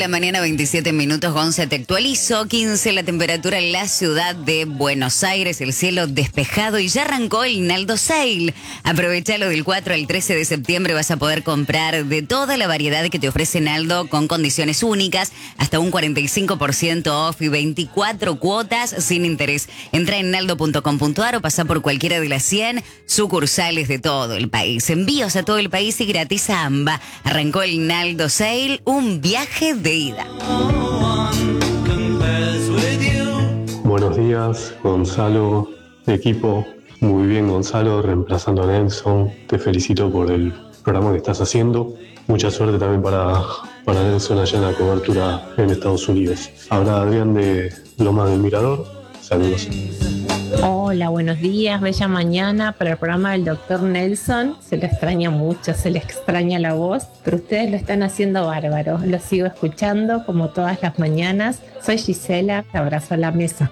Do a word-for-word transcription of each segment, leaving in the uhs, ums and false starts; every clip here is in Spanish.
la mañana, veintisiete minutos. Gonza, te actualizo. quince la temperatura en la ciudad de Buenos Aires, el cielo despejado y ya arrancó el Naldo Sale. Aprovechalo del cuatro al trece de septiembre, vas a poder comprar de toda la variedad que te ofrece Naldo con condiciones únicas, hasta un cuarenta y cinco por ciento off y veinticuatro cuotas sin interés. Entra en naldo punto com punto ar o pasa por cualquiera de las cien sucursales de todo el país. Envíos a todo el país y gratis a AMBA. Arrancó el Naldo Sale, un viaje de ida. Buenos días, Gonzalo, equipo. Muy bien, Gonzalo, reemplazando a Nelson. Te felicito por el programa que estás haciendo. Mucha suerte también para, para Nelson allá en la cobertura en Estados Unidos. Habla Adrián de Lomas del Mirador. Saludos. Hola, buenos días, bella mañana para el programa del doctor Nelson. Se lo extraña mucho, se le extraña la voz, pero ustedes lo están haciendo bárbaro. Lo sigo escuchando como todas las mañanas. Soy Gisela, te abrazo a la mesa.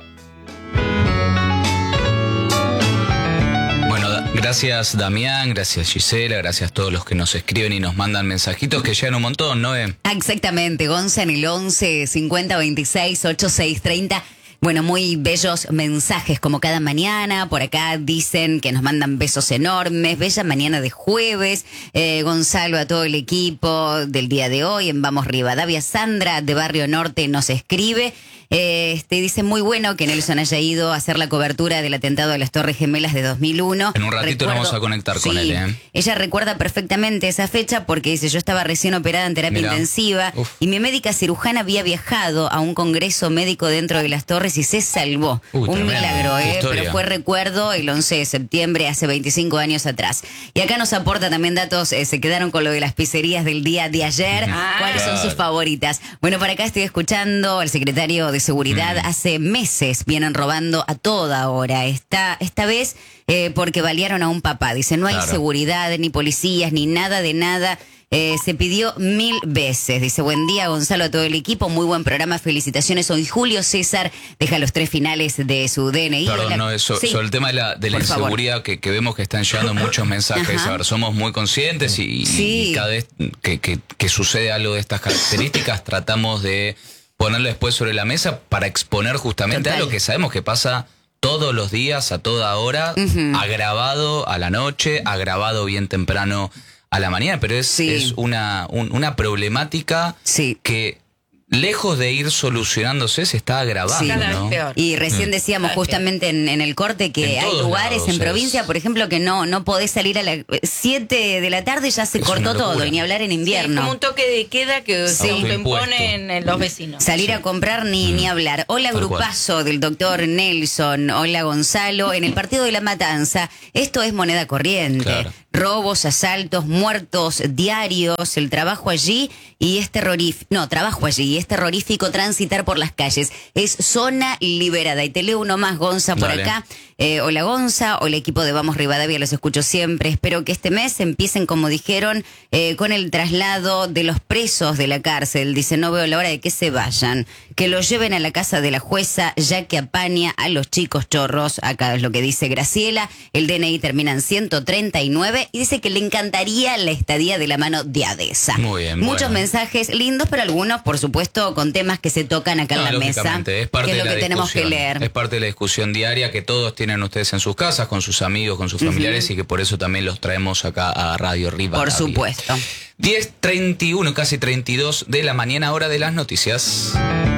Bueno, gracias Damián, gracias Gisela, gracias a todos los que nos escriben y nos mandan mensajitos que llegan un montón, ¿no? Eh? Exactamente, Gonza en el once cincuenta veintiséis ochenta y seis treinta. Bueno, muy bellos mensajes como cada mañana. Por acá dicen que nos mandan besos enormes. Bella mañana de jueves. Eh, Gonzalo, a todo el equipo del día de hoy en Vamos Rivadavia. Sandra de Barrio Norte nos escribe. Eh, este, dice muy bueno que Nelson haya ido a hacer la cobertura del atentado de las Torres Gemelas de dos mil uno. En un ratito nos vamos a conectar sí, con él. ¿eh? Ella recuerda perfectamente esa fecha porque dice, yo estaba recién operada en terapia Mirá. intensiva Uf. y mi médica cirujana había viajado a un congreso médico dentro de las Torres y se salvó. Uy, un tremendo. milagro, Qué ¿eh? historia. Pero fue recuerdo el once de septiembre, hace veinticinco años atrás. Y acá nos aporta también datos, eh, se quedaron con lo de las pizzerías del día de ayer. Ah, ¿Cuáles son claro. sus favoritas? Bueno, para acá estoy escuchando al secretario de Seguridad. Mm. Hace meses vienen robando a toda hora. Esta, esta vez eh, porque balearon a un papá. Dice, no hay Claro. seguridad, ni policías, ni nada de nada. Eh, se pidió mil veces. Dice, buen día Gonzalo, a todo el equipo, muy buen programa, felicitaciones. Hoy Julio César deja los tres finales de su D N I. Perdón, La- no, eso, Sí. sobre el tema de la, de la Por favor. inseguridad que, que vemos que están llegando muchos mensajes. Ajá. A ver, somos muy conscientes y, Sí. y cada vez que, que, que sucede algo de estas características tratamos de ponerlo después sobre la mesa para exponer justamente Total. algo que sabemos que pasa todos los días, a toda hora, Ujú. agravado a la noche, agravado bien temprano a la mañana, pero es, Sí. es una, un- una problemática Sí. que lejos de ir solucionándose se está agravando, Sí. Cada vez ¿no? peor. Y recién decíamos Ah, justamente en, en el corte que En hay todos lugares lados en es- provincia, por ejemplo, que no no podés salir a las siete de la tarde, ya se Es cortó una locura. todo, y ni hablar en Sí, es invierno. como un toque de queda que Sí. se Autoimpuesto. autoimponen en los vecinos. Salir a comprar ni, ni hablar. Hola, Tal grupazo del doctor Nelson. Hola, Gonzalo. En el partido de La Matanza, esto es moneda corriente. Claro. Robos, asaltos, muertos diarios, el trabajo allí y es terrorífico. No, trabajo allí y es terrorífico transitar por las calles. Es zona liberada. Y te leo uno más, Gonza, por Dale. acá. Eh, hola, Gonza. Hola, equipo de Vamos Rivadavia. Los escucho siempre. Espero que este mes empiecen, como dijeron, eh, con el traslado de los presos de la cárcel. Dice, no veo la hora de que se vayan. Que los lleven a la casa de la jueza, ya que apaña a los chicos chorros. Acá es lo que dice Graciela. El D N I termina en ciento treinta y nueve y dice que le encantaría la estadía de la mano de Adesa. Muy bien, Muchos bueno. mensajes lindos, pero algunos, por supuesto, con temas que se tocan acá No, en la mesa. lógicamente, es parte que es de lo la que tenemos que discusión. leer. Es parte de la discusión diaria que todos tienen ustedes en sus casas, con sus amigos, con sus familiares, y que por eso también los traemos acá a Radio Rivadavia. Por supuesto. diez treinta y uno, casi treinta y dos de la mañana, hora de las noticias.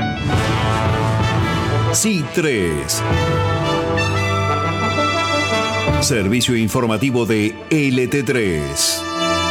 C tres. Servicio informativo de L T tres.